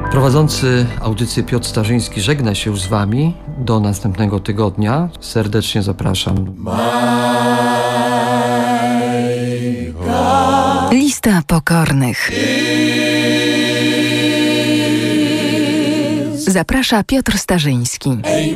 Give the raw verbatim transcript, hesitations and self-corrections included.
Prowadzący audycję Piotr Starzyński żegna się już z Wami. Do następnego tygodnia. Serdecznie zapraszam. Lista pokornych. Zaprasza Piotr Starzyński.